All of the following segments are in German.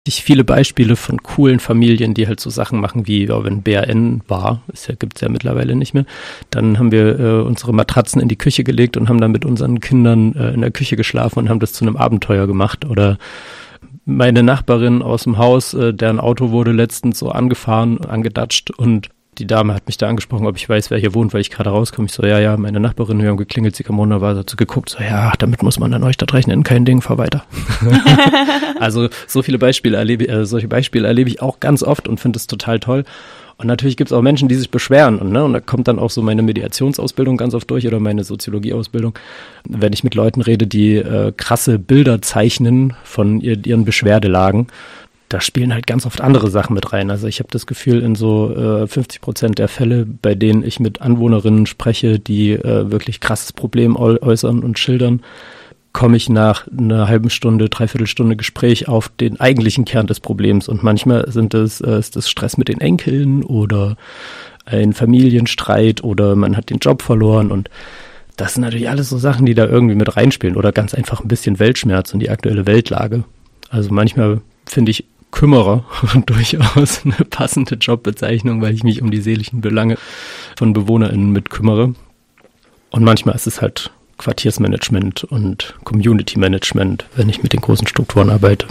Viele Beispiele von coolen Familien, die halt so Sachen machen wie, wenn BRN war, gibt es ja mittlerweile nicht mehr, dann haben wir unsere Matratzen in die Küche gelegt und haben dann mit unseren Kindern in der Küche geschlafen und haben das zu einem Abenteuer gemacht. Oder meine Nachbarin aus dem Haus, deren Auto wurde letztens so angedatscht und die Dame hat mich da angesprochen, ob ich weiß, wer hier wohnt, weil ich gerade rauskomme. Ich so, ja, meine Nachbarin, wir haben geklingelt, sie kam runter, war dazu geguckt, so, ja, damit muss man dann euch das rechnen, kein Ding, fahr weiter. Also solche Beispiele erlebe ich auch ganz oft und finde es total toll. Und natürlich gibt es auch Menschen, die sich beschweren und da kommt dann auch so meine Mediationsausbildung ganz oft durch oder meine Soziologieausbildung, wenn ich mit Leuten rede, die krasse Bilder zeichnen von ihren Beschwerdelagen. Da spielen halt ganz oft andere Sachen mit rein. Also ich habe das Gefühl, in so 50% der Fälle, bei denen ich mit Anwohnerinnen spreche, die wirklich krasses Problem äußern und schildern, komme ich nach einer halben Stunde, Dreiviertelstunde Gespräch auf den eigentlichen Kern des Problems. Und manchmal ist das Stress mit den Enkeln oder ein Familienstreit oder man hat den Job verloren. Und das sind natürlich alles so Sachen, die da irgendwie mit reinspielen. Oder ganz einfach ein bisschen Weltschmerz und die aktuelle Weltlage. Also manchmal finde ich Kümmerer durchaus eine passende Jobbezeichnung, weil ich mich um die seelischen Belange von BewohnerInnen mit kümmere. Und manchmal ist es halt Quartiersmanagement und Community Management, wenn ich mit den großen Strukturen arbeite.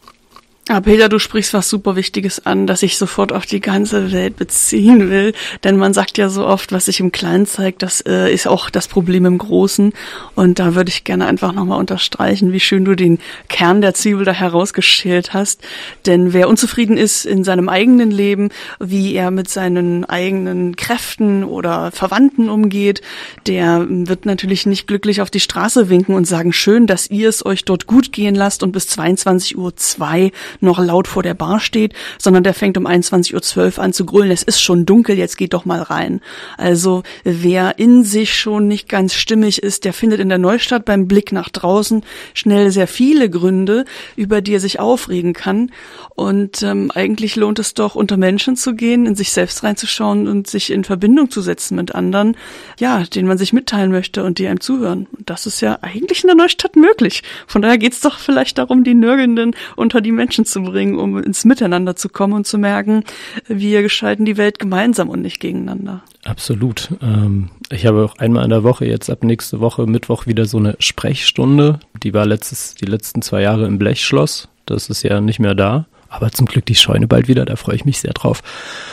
Aber Peter, du sprichst was super Wichtiges an, das ich sofort auf die ganze Welt beziehen will. Denn man sagt ja so oft, was sich im Kleinen zeigt, das ist auch das Problem im Großen. Und da würde ich gerne einfach nochmal unterstreichen, wie schön du den Kern der Zwiebel da herausgeschält hast. Denn wer unzufrieden ist in seinem eigenen Leben, wie er mit seinen eigenen Kräften oder Verwandten umgeht, der wird natürlich nicht glücklich auf die Straße winken und sagen, schön, dass ihr es euch dort gut gehen lasst und bis 22:02 Uhr noch laut vor der Bar steht, sondern der fängt um 21:12 Uhr an zu grölen. Es ist schon dunkel, jetzt geht doch mal rein. Also wer in sich schon nicht ganz stimmig ist, der findet in der Neustadt beim Blick nach draußen schnell sehr viele Gründe, über die er sich aufregen kann. Und eigentlich lohnt es doch, unter Menschen zu gehen, in sich selbst reinzuschauen und sich in Verbindung zu setzen mit anderen, ja, denen man sich mitteilen möchte und die einem zuhören. Und das ist ja eigentlich in der Neustadt möglich. Von daher geht's doch vielleicht darum, die Nörgelnden unter die Menschen zu bringen, um ins Miteinander zu kommen und zu merken, wir gestalten die Welt gemeinsam und nicht gegeneinander. Absolut. Ich habe auch einmal in der Woche, jetzt ab nächste Woche Mittwoch wieder so eine Sprechstunde. Die war die letzten 2 Jahre im Blechschloss. Das ist ja nicht mehr da. Aber zum Glück die Scheune bald wieder, da freue ich mich sehr drauf.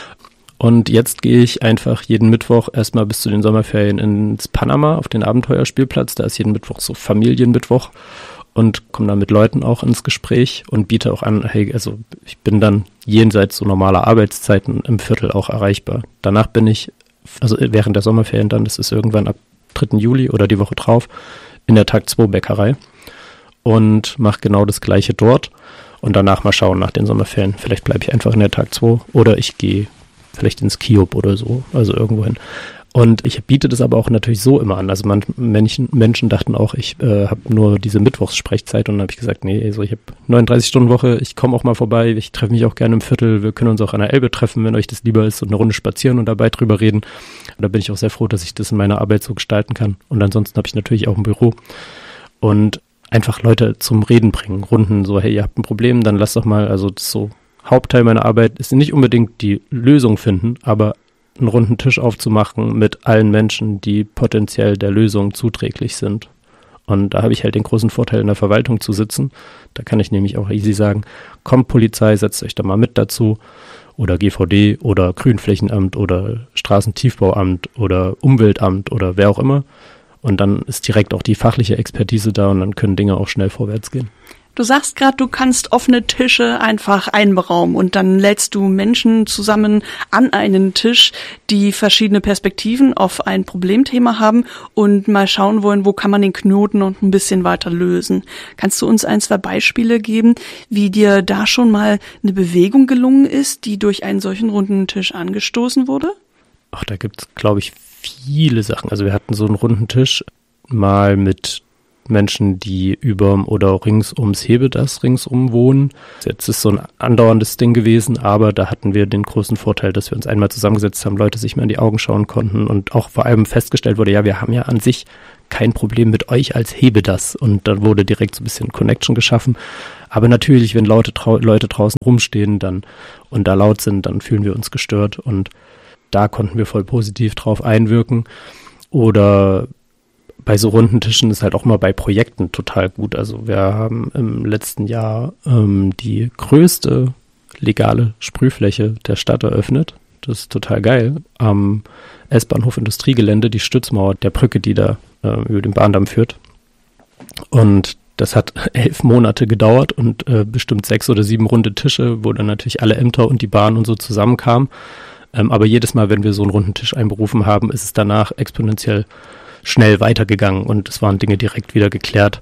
Und jetzt gehe ich einfach jeden Mittwoch erstmal bis zu den Sommerferien ins Panama auf den Abenteuerspielplatz. Da ist jeden Mittwoch so Familienmittwoch. Und komme dann mit Leuten auch ins Gespräch und biete auch an, hey, also ich bin dann jenseits so normaler Arbeitszeiten im Viertel auch erreichbar. Danach bin ich, also während der Sommerferien dann, das ist irgendwann ab 3. Juli oder die Woche drauf, in der Tag 2 Bäckerei und mache genau das Gleiche dort und danach mal schauen nach den Sommerferien. Vielleicht bleibe ich einfach in der Tag 2 oder ich gehe vielleicht ins Kiob oder so, also irgendwo hin. Und ich biete das aber auch natürlich so immer an. Also Menschen dachten auch, ich habe nur diese Mittwochssprechzeit und dann habe ich gesagt, nee, also ich habe 39-Stunden-Woche, ich komme auch mal vorbei, ich treffe mich auch gerne im Viertel, wir können uns auch an der Elbe treffen, wenn euch das lieber ist und eine Runde spazieren und dabei drüber reden. Und da bin ich auch sehr froh, dass ich das in meiner Arbeit so gestalten kann. Und ansonsten habe ich natürlich auch ein Büro und einfach Leute zum Reden bringen, Runden so, hey, ihr habt ein Problem, dann lasst doch mal, also das ist so Hauptteil meiner Arbeit ist nicht unbedingt die Lösung finden, aber einen runden Tisch aufzumachen mit allen Menschen, die potenziell der Lösung zuträglich sind. Und da habe ich halt den großen Vorteil, in der Verwaltung zu sitzen. Da kann ich nämlich auch easy sagen, kommt Polizei, setzt euch da mal mit dazu. Oder GVD oder Grünflächenamt oder Straßentiefbauamt oder Umweltamt oder wer auch immer. Und dann ist direkt auch die fachliche Expertise da und dann können Dinge auch schnell vorwärts gehen. Du sagst gerade, du kannst offene Tische einfach einberaumen und dann lädst du Menschen zusammen an einen Tisch, die verschiedene Perspektiven auf ein Problemthema haben und mal schauen wollen, wo kann man den Knoten und ein bisschen weiter lösen. Kannst du uns 1, 2 Beispiele geben, wie dir da schon mal eine Bewegung gelungen ist, die durch einen solchen runden Tisch angestoßen wurde? Ach, da gibt's, glaube ich, viele Sachen. Also wir hatten so einen runden Tisch mal mit Menschen, die über oder rings ums Hebedas ringsum wohnen. Jetzt ist so ein andauerndes Ding gewesen, aber da hatten wir den großen Vorteil, dass wir uns einmal zusammengesetzt haben, Leute sich mal in die Augen schauen konnten und auch vor allem festgestellt wurde, ja, wir haben ja an sich kein Problem mit euch als Hebedas. Und dann wurde direkt so ein bisschen Connection geschaffen. Aber natürlich, wenn Leute draußen rumstehen und da laut sind, dann fühlen wir uns gestört. Und da konnten wir voll positiv drauf einwirken. Oder bei so runden Tischen ist halt auch mal bei Projekten total gut. Also wir haben im letzten Jahr die größte legale Sprühfläche der Stadt eröffnet. Das ist total geil. Am S-Bahnhof Industriegelände, die Stützmauer der Brücke, die da über den Bahndamm führt. Und das hat 11 Monate gedauert und bestimmt 6 oder 7 runde Tische, wo dann natürlich alle Ämter und die Bahn und so zusammenkamen. Aber jedes Mal, wenn wir so einen runden Tisch einberufen haben, ist es danach exponentiell schnell weitergegangen und es waren Dinge direkt wieder geklärt.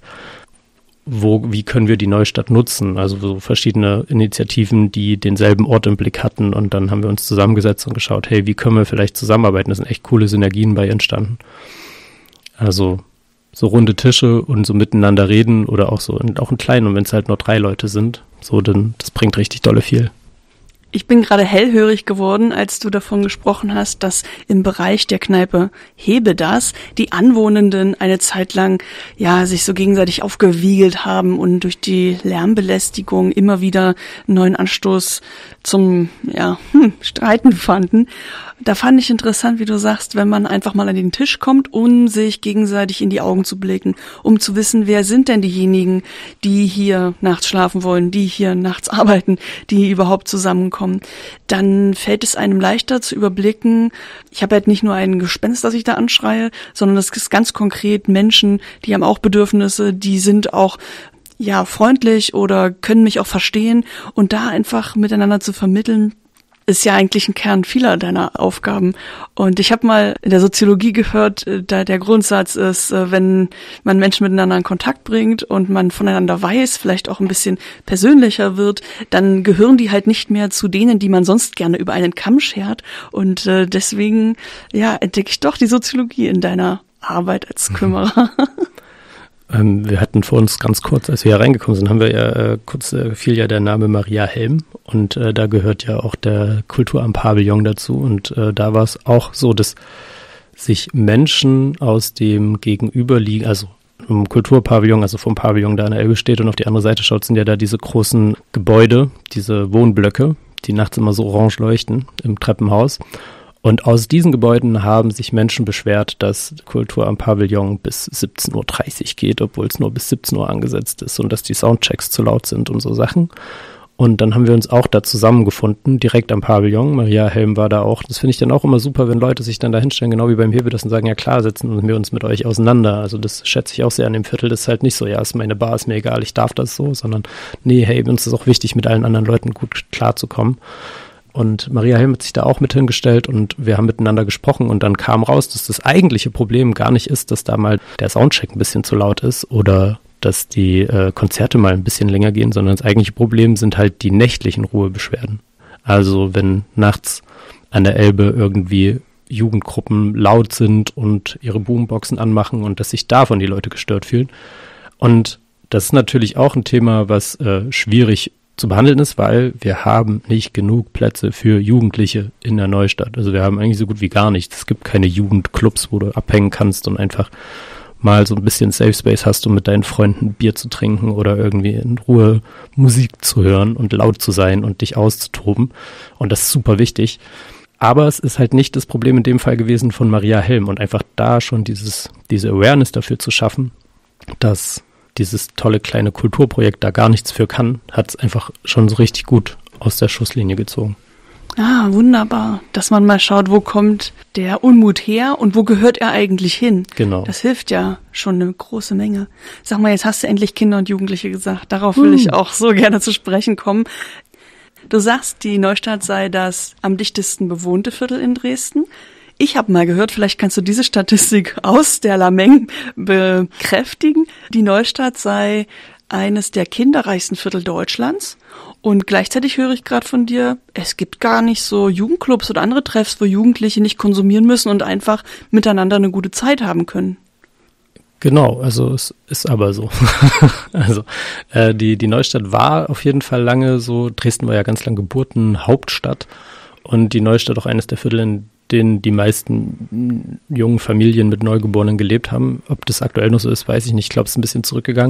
Wie können wir die Neustadt nutzen? Also so verschiedene Initiativen, die denselben Ort im Blick hatten und dann haben wir uns zusammengesetzt und geschaut, hey, wie können wir vielleicht zusammenarbeiten? Da sind echt coole Synergien bei entstanden. Also so runde Tische und so miteinander reden oder auch so, auch in kleinen und wenn es halt nur 3 Leute sind, so dann, das bringt richtig dolle viel. Ich bin gerade hellhörig geworden, als du davon gesprochen hast, dass im Bereich der Kneipe Hebedas die Anwohnenden eine Zeit lang sich so gegenseitig aufgewiegelt haben und durch die Lärmbelästigung immer wieder einen neuen Anstoß zum Streiten fanden. Da fand ich interessant, wie du sagst, wenn man einfach mal an den Tisch kommt, um sich gegenseitig in die Augen zu blicken, um zu wissen, wer sind denn diejenigen, die hier nachts schlafen wollen, die hier nachts arbeiten, die überhaupt zusammenkommen. Dann fällt es einem leichter zu überblicken, ich habe halt nicht nur ein Gespenst, das ich da anschreie, sondern das ist ganz konkret Menschen, die haben auch Bedürfnisse, die sind auch freundlich oder können mich auch verstehen und da einfach miteinander zu vermitteln, ist ja eigentlich ein Kern vieler deiner Aufgaben. Und ich habe mal in der Soziologie gehört, da der Grundsatz ist, wenn man Menschen miteinander in Kontakt bringt und man voneinander weiß, vielleicht auch ein bisschen persönlicher wird, dann gehören die halt nicht mehr zu denen, die man sonst gerne über einen Kamm schert. Und deswegen entdecke ich doch die Soziologie in deiner Arbeit als Kümmerer. Wir hatten vor uns ganz kurz, als wir hier reingekommen sind, haben wir fiel ja der Name Maria Helm und da gehört ja auch der Kulturamt Pavillon dazu und da war es auch so, dass sich Menschen aus dem Gegenüberliegen, also im Kulturpavillon, also vom Pavillon da an der Elbe steht und auf die andere Seite schaut, sind ja da diese großen Gebäude, diese Wohnblöcke, die nachts immer so orange leuchten im Treppenhaus. Und aus diesen Gebäuden haben sich Menschen beschwert, dass Kultur am Pavillon bis 17.30 Uhr geht, obwohl es nur bis 17 Uhr angesetzt ist und dass die Soundchecks zu laut sind und so Sachen. Und dann haben wir uns auch da zusammengefunden, direkt am Pavillon. Maria Helm war da auch. Das finde ich dann auch immer super, wenn Leute sich dann da hinstellen, genau wie beim Hebedas und sagen, ja klar, setzen wir uns mit euch auseinander. Also das schätze ich auch sehr an dem Viertel. Das ist halt nicht so, ist meine Bar, ist mir egal, ich darf das so, sondern nee, hey, uns ist auch wichtig, mit allen anderen Leuten gut klarzukommen. Und Maria Helm hat sich da auch mit hingestellt und wir haben miteinander gesprochen und dann kam raus, dass das eigentliche Problem gar nicht ist, dass da mal der Soundcheck ein bisschen zu laut ist oder dass die Konzerte mal ein bisschen länger gehen, sondern das eigentliche Problem sind halt die nächtlichen Ruhebeschwerden. Also wenn nachts an der Elbe irgendwie Jugendgruppen laut sind und ihre Boomboxen anmachen und dass sich davon die Leute gestört fühlen. Und das ist natürlich auch ein Thema, was schwierig zu behandeln ist, weil wir haben nicht genug Plätze für Jugendliche in der Neustadt. Also wir haben eigentlich so gut wie gar nichts. Es gibt keine Jugendclubs, wo du abhängen kannst und einfach mal so ein bisschen Safe Space hast, um mit deinen Freunden Bier zu trinken oder irgendwie in Ruhe Musik zu hören und laut zu sein und dich auszutoben. Und das ist super wichtig. Aber es ist halt nicht das Problem in dem Fall gewesen von Maria Helm und einfach da schon diese Awareness dafür zu schaffen, dass dieses tolle kleine Kulturprojekt da gar nichts für kann, hat es einfach schon so richtig gut aus der Schusslinie gezogen. Ah, wunderbar, dass man mal schaut, wo kommt der Unmut her und wo gehört er eigentlich hin. Genau. Das hilft ja schon eine große Menge. Sag mal, jetzt hast du endlich Kinder und Jugendliche gesagt. Darauf will ich auch so gerne zu sprechen kommen. Du sagst, die Neustadt sei das am dichtesten bewohnte Viertel in Dresden. Ich habe mal gehört, vielleicht kannst du diese Statistik aus der Lameng bekräftigen. Die Neustadt sei eines der kinderreichsten Viertel Deutschlands. Und gleichzeitig höre ich gerade von dir, es gibt gar nicht so Jugendclubs oder andere Treffs, wo Jugendliche nicht konsumieren müssen und einfach miteinander eine gute Zeit haben können. Genau, also es ist aber so. Also die Neustadt war auf jeden Fall lange so, Dresden war ja ganz lang Geburtenhauptstadt und die Neustadt auch eines der Viertel, in denen die meisten jungen Familien mit Neugeborenen gelebt haben. Ob das aktuell noch so ist, weiß ich nicht. Ich glaube, es ist ein bisschen zurückgegangen.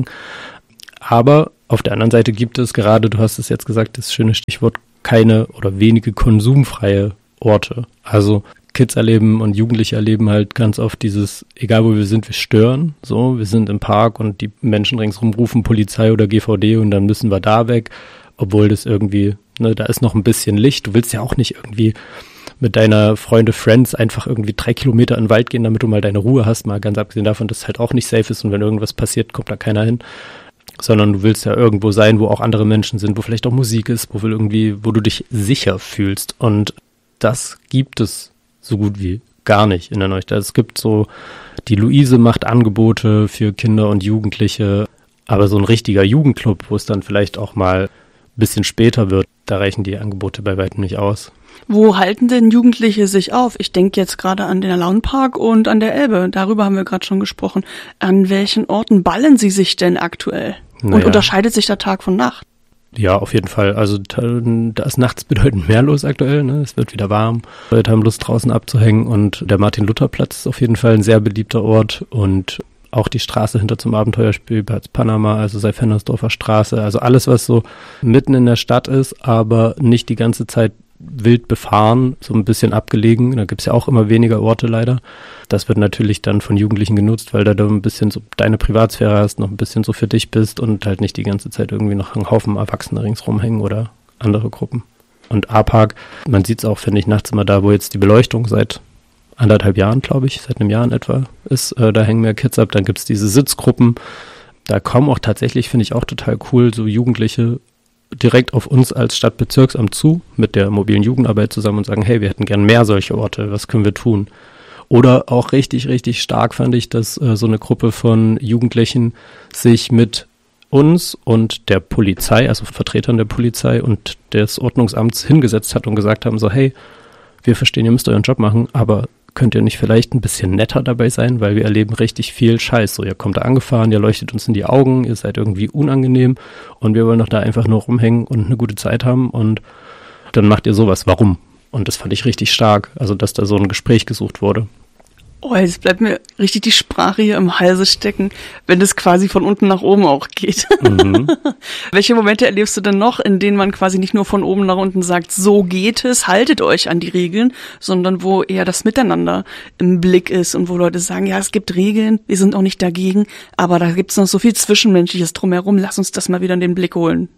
Aber auf der anderen Seite gibt es gerade, du hast es jetzt gesagt, das schöne Stichwort, keine oder wenige konsumfreie Orte. Also Kids erleben und Jugendliche erleben halt ganz oft dieses, egal wo wir sind, wir stören. So, wir sind im Park und die Menschen ringsrum rufen Polizei oder GVD und dann müssen wir da weg, obwohl das irgendwie, ne, da ist noch ein bisschen Licht. Du willst ja auch nicht irgendwie mit deiner Friends einfach irgendwie 3 Kilometer in den Wald gehen, damit du mal deine Ruhe hast, mal ganz abgesehen davon, dass es halt auch nicht safe ist und wenn irgendwas passiert, kommt da keiner hin. Sondern du willst ja irgendwo sein, wo auch andere Menschen sind, wo vielleicht auch Musik ist, wo du dich sicher fühlst. Und das gibt es so gut wie gar nicht in der Neustadt. Es gibt so, die Luise macht Angebote für Kinder und Jugendliche, aber so ein richtiger Jugendclub, wo es dann vielleicht auch mal ein bisschen später wird, da reichen die Angebote bei weitem nicht aus. Wo halten denn Jugendliche sich auf? Ich denke jetzt gerade an den Alaunpark und an der Elbe. Darüber haben wir gerade schon gesprochen. An welchen Orten ballen sie sich denn aktuell? Und unterscheidet sich der Tag von Nacht? Ja, auf jeden Fall. Also da ist nachts bedeutend mehr los aktuell. Ne? Es wird wieder warm. Leute haben Lust, draußen abzuhängen. Und der Martin-Luther-Platz ist auf jeden Fall ein sehr beliebter Ort. Und auch die Straße hinter zum Abenteuerspielplatz Panama, also Seifendersdorfer Straße. Also alles, was so mitten in der Stadt ist, aber nicht die ganze Zeit wild befahren, so ein bisschen abgelegen. Da gibt's ja auch immer weniger Orte leider. Das wird natürlich dann von Jugendlichen genutzt, weil da du ein bisschen so deine Privatsphäre hast, noch ein bisschen so für dich bist und halt nicht die ganze Zeit irgendwie noch einen Haufen Erwachsene ringsrum hängen oder andere Gruppen. Und A-Park, man sieht's auch, finde ich, nachts immer da, wo jetzt die Beleuchtung seit 1,5 Jahren, glaube ich, seit einem Jahr in etwa ist. Da hängen mehr Kids ab, dann gibt's diese Sitzgruppen. Da kommen auch tatsächlich, finde ich auch total cool, so Jugendliche direkt auf uns als Stadtbezirksamt zu, mit der mobilen Jugendarbeit zusammen und sagen, hey, wir hätten gern mehr solche Orte, was können wir tun? Oder auch richtig, richtig stark fand ich, dass so eine Gruppe von Jugendlichen sich mit uns und der Polizei, also Vertretern der Polizei und des Ordnungsamts hingesetzt hat und gesagt haben, so, hey, wir verstehen, ihr müsst euren Job machen, aber könnt ihr nicht vielleicht ein bisschen netter dabei sein, weil wir erleben richtig viel Scheiß. So, ihr kommt da angefahren, ihr leuchtet uns in die Augen, ihr seid irgendwie unangenehm und wir wollen doch da einfach nur rumhängen und eine gute Zeit haben und dann macht ihr sowas. Warum? Und das fand ich richtig stark, also dass da so ein Gespräch gesucht wurde. Oh, jetzt bleibt mir richtig die Sprache hier im Halse stecken, wenn es quasi von unten nach oben auch geht. Mhm. Welche Momente erlebst du denn noch, in denen man quasi nicht nur von oben nach unten sagt, so geht es, haltet euch an die Regeln, sondern wo eher das Miteinander im Blick ist und wo Leute sagen, ja, es gibt Regeln, wir sind auch nicht dagegen, aber da gibt es noch so viel Zwischenmenschliches drumherum, lass uns das mal wieder in den Blick holen.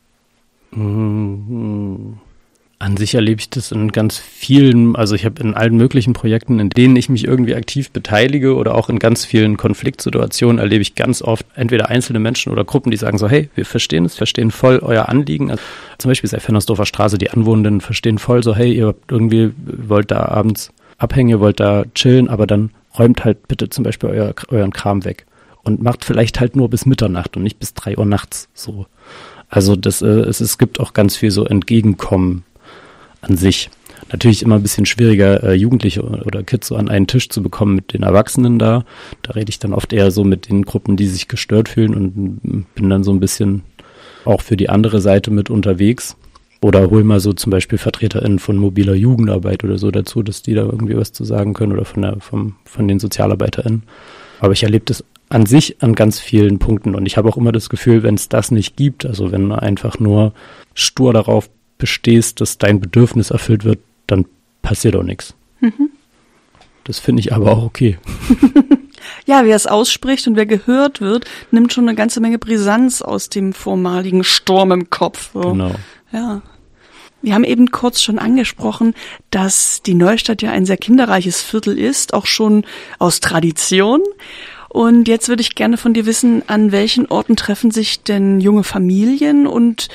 Mhm. An sich erlebe ich das in ganz vielen, also ich habe in allen möglichen Projekten, in denen ich mich irgendwie aktiv beteilige oder auch in ganz vielen Konfliktsituationen erlebe ich ganz oft entweder einzelne Menschen oder Gruppen, die sagen so, hey, wir verstehen voll euer Anliegen. Also zum Beispiel Seifendersdorfer Straße, die Anwohnenden verstehen voll so, hey, ihr wollt da abends abhängen, ihr wollt da chillen, aber dann räumt halt bitte zum Beispiel euren Kram weg und macht vielleicht halt nur bis Mitternacht und nicht bis 3 Uhr nachts so. Also es gibt auch ganz viel so Entgegenkommen an sich. Natürlich immer ein bisschen schwieriger, Jugendliche oder Kids so an einen Tisch zu bekommen mit den Erwachsenen da. Da rede ich dann oft eher so mit den Gruppen, die sich gestört fühlen und bin dann so ein bisschen auch für die andere Seite mit unterwegs. Oder hol mal so zum Beispiel VertreterInnen von mobiler Jugendarbeit oder so dazu, dass die da irgendwie was zu sagen können oder von den SozialarbeiterInnen. Aber ich erlebe das an sich an ganz vielen Punkten und ich habe auch immer das Gefühl, wenn es das nicht gibt, also wenn man einfach nur stur darauf bestehst, dass dein Bedürfnis erfüllt wird, dann passiert auch nichts. Mhm. Das finde ich aber auch okay. Ja, wer es ausspricht und wer gehört wird, nimmt schon eine ganze Menge Brisanz aus dem vormaligen Sturm im Kopf. So. Genau. Ja. Wir haben eben kurz schon angesprochen, dass die Neustadt ja ein sehr kinderreiches Viertel ist, auch schon aus Tradition. Und jetzt würde ich gerne von dir wissen, an welchen Orten treffen sich denn junge Familien und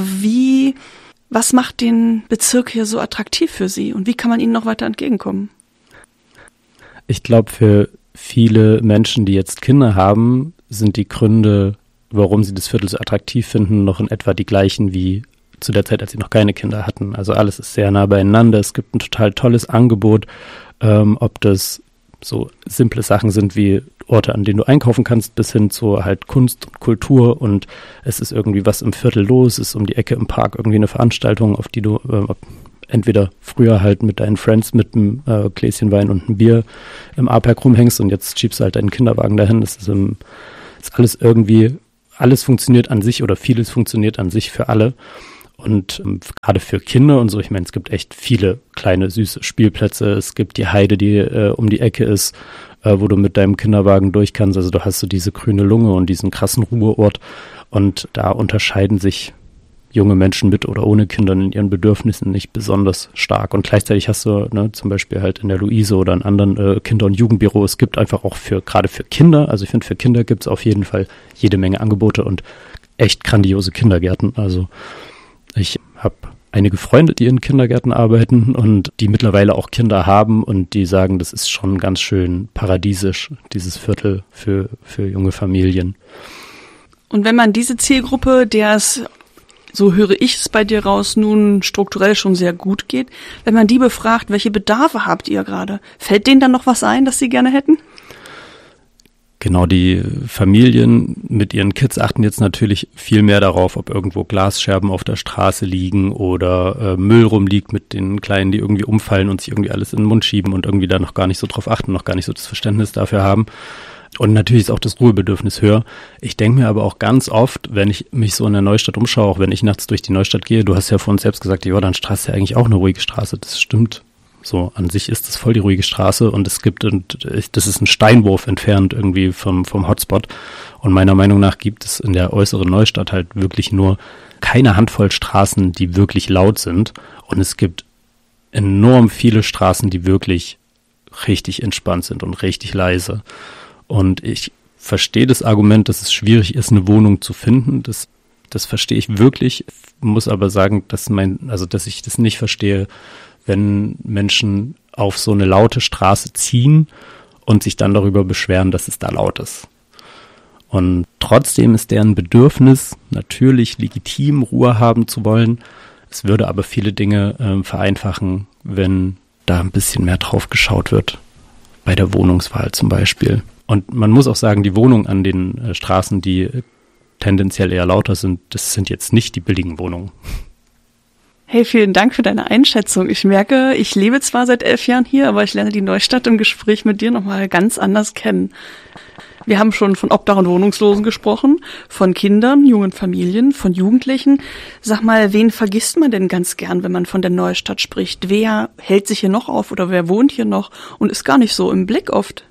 was macht den Bezirk hier so attraktiv für Sie und wie kann man ihnen noch weiter entgegenkommen? Ich glaube, für viele Menschen, die jetzt Kinder haben, sind die Gründe, warum sie das Viertel so attraktiv finden, noch in etwa die gleichen wie zu der Zeit, als sie noch keine Kinder hatten. Also alles ist sehr nah beieinander. Es gibt ein total tolles Angebot, ob das so simple Sachen sind wie Orte, an denen du einkaufen kannst, bis hin zu halt Kunst und Kultur und es ist irgendwie was im Viertel los, ist um die Ecke im Park irgendwie eine Veranstaltung, auf die du entweder früher halt mit deinen Friends mit einem Gläschen Wein und einem Bier im A-Park rumhängst und jetzt schiebst du halt deinen Kinderwagen dahin. Das ist alles irgendwie, alles funktioniert an sich oder vieles funktioniert an sich für alle. Und gerade für Kinder und so, ich meine, es gibt echt viele kleine, süße Spielplätze. Es gibt die Heide, die um die Ecke ist, wo du mit deinem Kinderwagen durch kannst. Also du hast so diese grüne Lunge und diesen krassen Ruheort. Und da unterscheiden sich junge Menschen mit oder ohne Kinder in ihren Bedürfnissen nicht besonders stark. Und gleichzeitig hast du zum Beispiel halt in der Luise oder in anderen Kinder- und Jugendbüros, es gibt einfach auch gerade für Kinder, also ich finde, für Kinder gibt es auf jeden Fall jede Menge Angebote und echt grandiose Kindergärten. Also ich habe einige Freunde, die in Kindergärten arbeiten und die mittlerweile auch Kinder haben und die sagen, das ist schon ganz schön paradiesisch, dieses Viertel für junge Familien. Und wenn man diese Zielgruppe, der es, so höre ich es bei dir raus, nun strukturell schon sehr gut geht, wenn man die befragt, welche Bedarfe habt ihr gerade? Fällt denen dann noch was ein, das sie gerne hätten? Genau, die Familien mit ihren Kids achten jetzt natürlich viel mehr darauf, ob irgendwo Glasscherben auf der Straße liegen oder Müll rumliegt mit den Kleinen, die irgendwie umfallen und sich irgendwie alles in den Mund schieben und irgendwie da noch gar nicht so drauf achten, noch gar nicht so das Verständnis dafür haben. Und natürlich ist auch das Ruhebedürfnis höher. Ich denke mir aber auch ganz oft, wenn ich mich so in der Neustadt umschaue, auch wenn ich nachts durch die Neustadt gehe, du hast ja vorhin selbst gesagt, die Jordanstraße ist ja eigentlich auch eine ruhige Straße. Das stimmt. So, an sich ist das voll die ruhige Straße und das ist ein Steinwurf entfernt irgendwie vom Hotspot. Und meiner Meinung nach gibt es in der äußeren Neustadt halt wirklich nur keine Handvoll Straßen, die wirklich laut sind. Und es gibt enorm viele Straßen, die wirklich richtig entspannt sind und richtig leise. Und ich verstehe das Argument, dass es schwierig ist, eine Wohnung zu finden. Das verstehe ich wirklich, muss aber sagen, dass ich das nicht verstehe, wenn Menschen auf so eine laute Straße ziehen und sich dann darüber beschweren, dass es da laut ist. Und trotzdem ist deren Bedürfnis natürlich legitim, Ruhe haben zu wollen. Es würde aber viele Dinge vereinfachen, wenn da ein bisschen mehr drauf geschaut wird, bei der Wohnungswahl zum Beispiel. Und man muss auch sagen, die Wohnungen an den Straßen, die tendenziell eher lauter sind, das sind jetzt nicht die billigen Wohnungen. Hey, vielen Dank für deine Einschätzung. Ich merke, ich lebe zwar seit 11 Jahren hier, aber ich lerne die Neustadt im Gespräch mit dir nochmal ganz anders kennen. Wir haben schon von Obdach- und Wohnungslosen gesprochen, von Kindern, jungen Familien, von Jugendlichen. Sag mal, wen vergisst man denn ganz gern, wenn man von der Neustadt spricht? Wer hält sich hier noch auf oder wer wohnt hier noch und ist gar nicht so im Blick oft?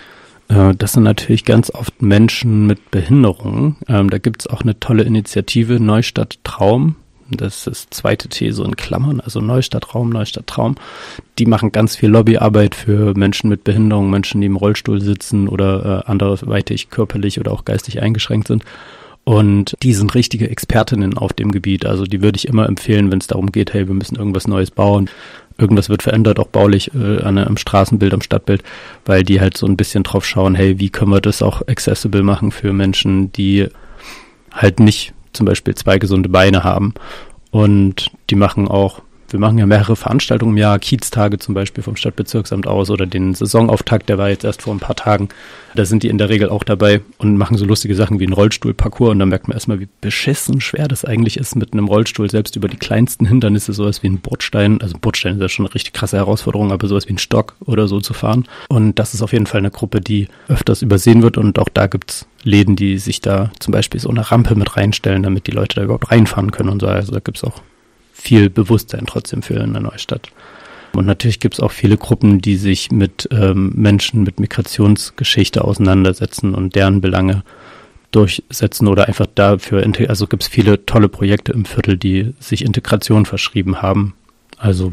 Das sind natürlich ganz oft Menschen mit Behinderungen. Da gibt's auch eine tolle Initiative, Neustadt Traum. Das ist zweite T so in Klammern, also Neustadtraum, Neustadt Traum. Die machen ganz viel Lobbyarbeit für Menschen mit Behinderung, Menschen, die im Rollstuhl sitzen oder anderweitig körperlich oder auch geistig eingeschränkt sind. Und die sind richtige Expertinnen auf dem Gebiet. Also die würde ich immer empfehlen, wenn es darum geht, hey, wir müssen irgendwas Neues bauen. Irgendwas wird verändert, auch baulich am Straßenbild, am Stadtbild, weil die halt so ein bisschen drauf schauen, hey, wie können wir das auch accessible machen für Menschen, die halt nicht zum Beispiel 2 gesunde Beine haben. Und wir machen ja mehrere Veranstaltungen im Jahr, Kieztage zum Beispiel vom Stadtbezirksamt aus oder den Saisonauftakt, der war jetzt erst vor ein paar Tagen. Da sind die in der Regel auch dabei und machen so lustige Sachen wie einen Rollstuhlparcours und dann merkt man erstmal, wie beschissen schwer das eigentlich ist, mit einem Rollstuhl selbst über die kleinsten Hindernisse, sowas wie ein Bordstein, also ein Bordstein ist ja schon eine richtig krasse Herausforderung, aber sowas wie ein Stock oder so zu fahren. Und das ist auf jeden Fall eine Gruppe, die öfters übersehen wird und auch da gibt's Läden, die sich da zum Beispiel so eine Rampe mit reinstellen, damit die Leute da überhaupt reinfahren können und so. Also da gibt's auch viel Bewusstsein trotzdem für in der Neustadt. Und natürlich gibt es auch viele Gruppen, die sich mit Menschen mit Migrationsgeschichte auseinandersetzen und deren Belange durchsetzen oder einfach dafür, also gibt es viele tolle Projekte im Viertel, die sich Integration verschrieben haben. Also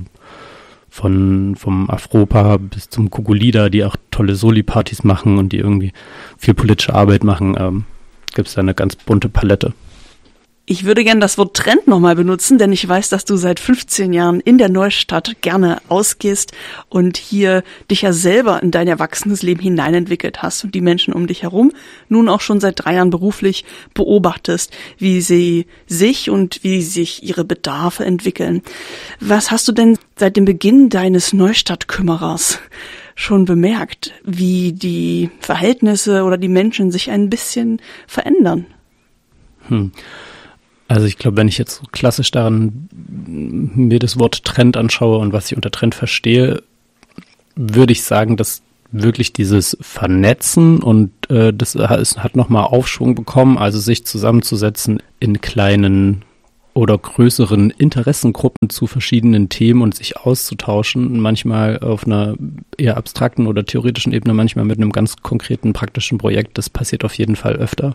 vom Afropa bis zum Kukulida, die auch tolle Soli-Partys machen und die irgendwie viel politische Arbeit machen, gibt es da eine ganz bunte Palette. Ich würde gerne das Wort Trend nochmal benutzen, denn ich weiß, dass du seit 15 Jahren in der Neustadt gerne ausgehst und hier dich ja selber in dein erwachsenes Leben hineinentwickelt hast und die Menschen um dich herum nun auch schon seit 3 Jahren beruflich beobachtest, wie sie sich und wie sich ihre Bedarfe entwickeln. Was hast du denn seit dem Beginn deines Neustadt-Kümmerers schon bemerkt, wie die Verhältnisse oder die Menschen sich ein bisschen verändern? Also ich glaube, wenn ich jetzt so klassisch daran mir das Wort Trend anschaue und was ich unter Trend verstehe, würde ich sagen, dass wirklich dieses Vernetzen und das hat nochmal Aufschwung bekommen, also sich zusammenzusetzen in kleinen oder größeren Interessengruppen zu verschiedenen Themen und sich auszutauschen, manchmal auf einer eher abstrakten oder theoretischen Ebene, manchmal mit einem ganz konkreten praktischen Projekt. Das passiert auf jeden Fall öfter.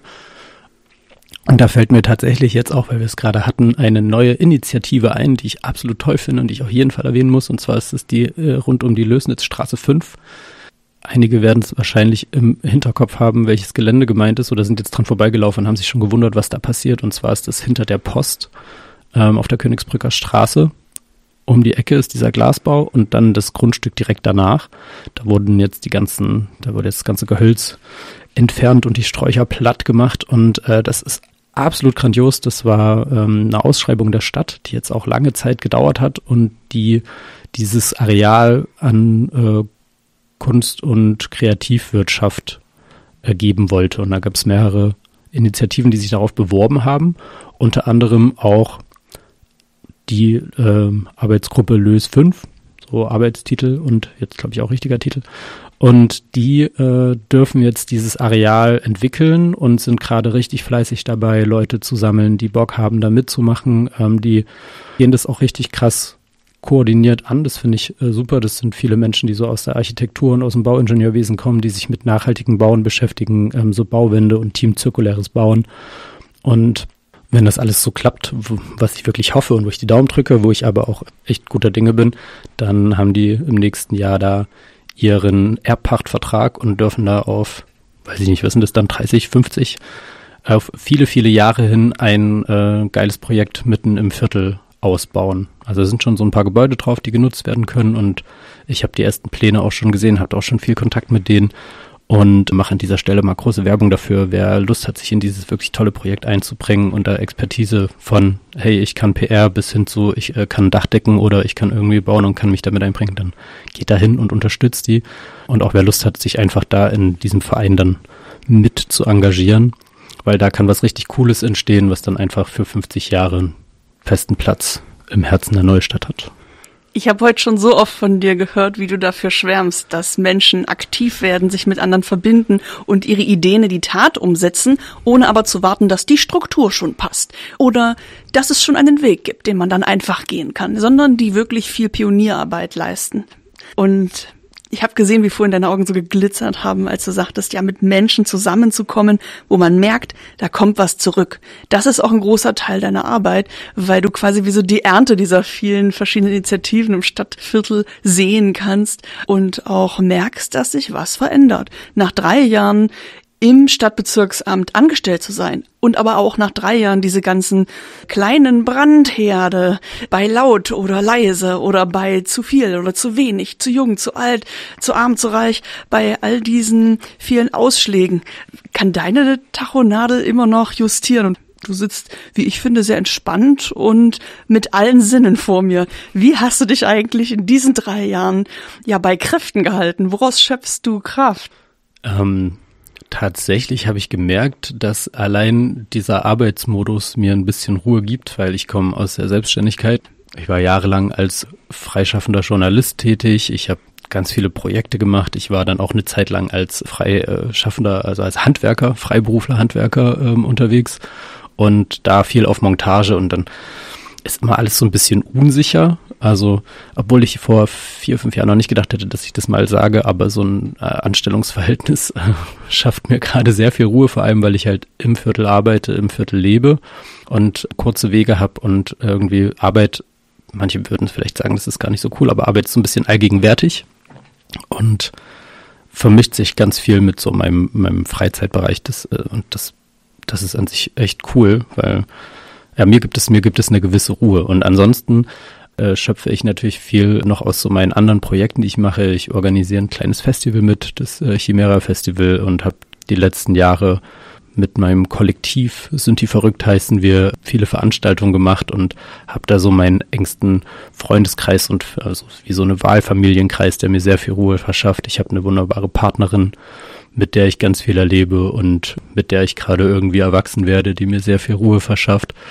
Und da fällt mir tatsächlich jetzt auch, weil wir es gerade hatten, eine neue Initiative ein, die ich absolut toll finde und die ich auf jeden Fall erwähnen muss. Und zwar ist es die rund um die Lößnitzstraße 5. Einige werden es wahrscheinlich im Hinterkopf haben, welches Gelände gemeint ist oder sind jetzt dran vorbeigelaufen und haben sich schon gewundert, was da passiert. Und zwar ist das hinter der Post auf der Königsbrücker Straße. Um die Ecke ist dieser Glasbau und dann das Grundstück direkt danach. Da wurde jetzt das ganze Gehölz entfernt und die Sträucher platt gemacht und das ist absolut grandios. Das war eine Ausschreibung der Stadt, die jetzt auch lange Zeit gedauert hat und die dieses Areal an Kunst- und Kreativwirtschaft geben wollte. Und da gab es mehrere Initiativen, die sich darauf beworben haben. Unter anderem auch die Arbeitsgruppe Lös 5, so Arbeitstitel und jetzt glaube ich auch richtiger Titel. Und die dürfen jetzt dieses Areal entwickeln und sind gerade richtig fleißig dabei, Leute zu sammeln, die Bock haben, da mitzumachen. Die gehen das auch richtig krass koordiniert an. Das finde ich super. Das sind viele Menschen, die so aus der Architektur und aus dem Bauingenieurwesen kommen, die sich mit nachhaltigem Bauen beschäftigen, so Bauwände und teamzirkuläres Bauen. Und wenn das alles so klappt, was ich wirklich hoffe und wo ich die Daumen drücke, wo ich aber auch echt guter Dinge bin, dann haben die im nächsten Jahr da ihren Erbpachtvertrag und dürfen da auf, weiß ich nicht, was sind das dann, 30, 50, auf viele, viele Jahre hin ein geiles Projekt mitten im Viertel ausbauen. Also da sind schon so ein paar Gebäude drauf, die genutzt werden können und ich habe die ersten Pläne auch schon gesehen, habe auch schon viel Kontakt mit denen und mache an dieser Stelle mal große Werbung dafür, wer Lust hat, sich in dieses wirklich tolle Projekt einzubringen und da Expertise von, hey, ich kann PR bis hin zu, ich kann Dach decken oder ich kann irgendwie bauen und kann mich damit einbringen, dann geht da hin und unterstützt die. Und auch wer Lust hat, sich einfach da in diesem Verein dann mit zu engagieren, weil da kann was richtig Cooles entstehen, was dann einfach für 50 Jahre einen festen Platz im Herzen der Neustadt hat. Ich habe heute schon so oft von dir gehört, wie du dafür schwärmst, dass Menschen aktiv werden, sich mit anderen verbinden und ihre Ideen in die Tat umsetzen, ohne aber zu warten, dass die Struktur schon passt oder dass es schon einen Weg gibt, den man dann einfach gehen kann, sondern die wirklich viel Pionierarbeit leisten. Und ich habe gesehen, wie vorhin deine Augen so geglitzert haben, als du sagtest, ja, mit Menschen zusammenzukommen, wo man merkt, da kommt was zurück. Das ist auch ein großer Teil deiner Arbeit, weil du quasi wie so die Ernte dieser vielen verschiedenen Initiativen im Stadtviertel sehen kannst und auch merkst, dass sich was verändert. Nach 3 Jahren im Stadtbezirksamt angestellt zu sein und aber auch nach 3 Jahren diese ganzen kleinen Brandherde bei laut oder leise oder bei zu viel oder zu wenig, zu jung, zu alt, zu arm, zu reich, bei all diesen vielen Ausschlägen kann deine Tachonadel immer noch justieren und du sitzt, wie ich finde, sehr entspannt und mit allen Sinnen vor mir. Wie hast du dich eigentlich in diesen 3 Jahren ja bei Kräften gehalten? Woraus schöpfst du Kraft? Tatsächlich habe ich gemerkt, dass allein dieser Arbeitsmodus mir ein bisschen Ruhe gibt, weil ich komme aus der Selbstständigkeit. Ich war jahrelang als freischaffender Journalist tätig. Ich habe ganz viele Projekte gemacht. Ich war dann auch eine Zeit lang als freischaffender, also als Handwerker, Freiberufler, Handwerker unterwegs und da viel auf Montage und dann ist immer alles so ein bisschen unsicher. Also, obwohl ich vor 4, 5 Jahren noch nicht gedacht hätte, dass ich das mal sage, aber so ein Anstellungsverhältnis schafft mir gerade sehr viel Ruhe, vor allem, weil ich halt im Viertel arbeite, im Viertel lebe und kurze Wege habe und irgendwie Arbeit, manche würden vielleicht sagen, das ist gar nicht so cool, aber Arbeit ist so ein bisschen allgegenwärtig und vermischt sich ganz viel mit so meinem Freizeitbereich. Das ist an sich echt cool, weil ja, mir gibt es eine gewisse Ruhe und ansonsten schöpfe ich natürlich viel noch aus so meinen anderen Projekten, die ich mache. Ich organisiere ein kleines Festival mit, das Chimera Festival und habe die letzten Jahre mit meinem Kollektiv, Sind die verrückt heißen wir, viele Veranstaltungen gemacht und habe da so meinen engsten Freundeskreis und also wie so eine Wahlfamilienkreis, der mir sehr viel Ruhe verschafft. Ich habe eine wunderbare Partnerin, mit der ich ganz viel erlebe und mit der ich gerade irgendwie erwachsen werde, die mir sehr viel Ruhe verschafft.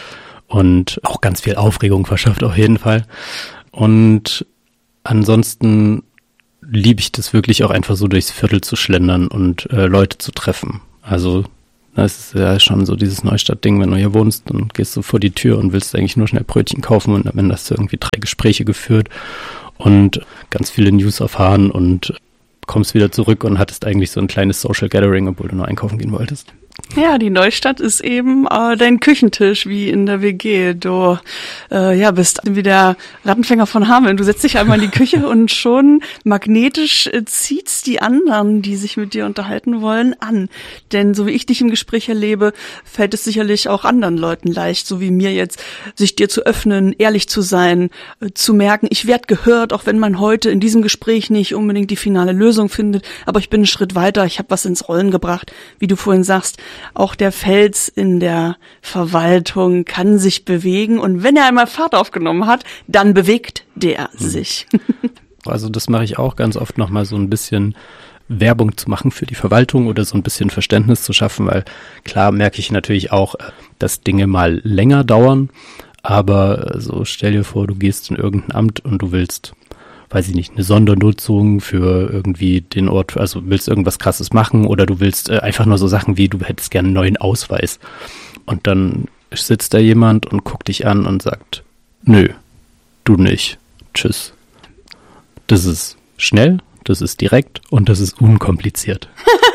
und auch ganz viel Aufregung verschafft auf jeden Fall. Und ansonsten liebe ich das wirklich auch einfach so durchs Viertel zu schlendern und Leute zu treffen. Also das ist ja schon so dieses Neustadt-Ding, wenn du hier wohnst, dann gehst du vor die Tür und willst eigentlich nur schnell Brötchen kaufen und am Ende hast du irgendwie 3 Gespräche geführt und ganz viele News erfahren und kommst wieder zurück und hattest eigentlich so ein kleines Social Gathering, obwohl du nur einkaufen gehen wolltest. Ja, die Neustadt ist eben dein Küchentisch wie in der WG. Du bist wie der Rattenfänger von Hameln. Du setzt dich einmal in die Küche und schon magnetisch zieht's die anderen, die sich mit dir unterhalten wollen, an. Denn so wie ich dich im Gespräch erlebe, fällt es sicherlich auch anderen Leuten leicht, so wie mir jetzt, sich dir zu öffnen, ehrlich zu sein, zu merken, ich werde gehört, auch wenn man heute in diesem Gespräch nicht unbedingt die finale Lösung findet, aber ich bin einen Schritt weiter, ich habe was ins Rollen gebracht, wie du vorhin sagst. Auch der Fels in der Verwaltung kann sich bewegen und wenn er einmal Fahrt aufgenommen hat, dann bewegt der sich. Also das mache ich auch ganz oft nochmal so ein bisschen Werbung zu machen für die Verwaltung oder so ein bisschen Verständnis zu schaffen, weil klar merke ich natürlich auch, dass Dinge mal länger dauern, aber so stell dir vor, du gehst in irgendein Amt und du willst, weiß ich nicht, eine Sondernutzung für irgendwie den Ort, also willst irgendwas Krasses machen oder du willst einfach nur so Sachen wie, du hättest gerne einen neuen Ausweis. Und dann sitzt da jemand und guckt dich an und sagt, nö, du nicht, tschüss. Das ist schnell, das ist direkt und das ist unkompliziert.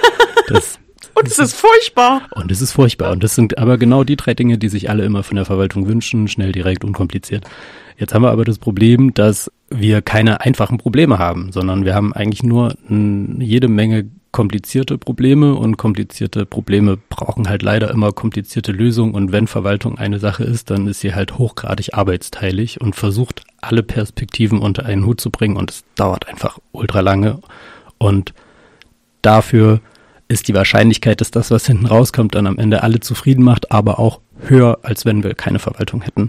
Und es ist furchtbar. Und es ist furchtbar. Und das sind aber genau die 3 Dinge, die sich alle immer von der Verwaltung wünschen, schnell, direkt, unkompliziert. Jetzt haben wir aber das Problem, dass wir keine einfachen Probleme haben, sondern wir haben eigentlich nur jede Menge komplizierte Probleme und komplizierte Probleme brauchen halt leider immer komplizierte Lösungen und wenn Verwaltung eine Sache ist, dann ist sie halt hochgradig arbeitsteilig und versucht alle Perspektiven unter einen Hut zu bringen und es dauert einfach ultra lange und dafür ist die Wahrscheinlichkeit, dass das, was hinten rauskommt, dann am Ende alle zufrieden macht, aber auch höher, als wenn wir keine Verwaltung hätten.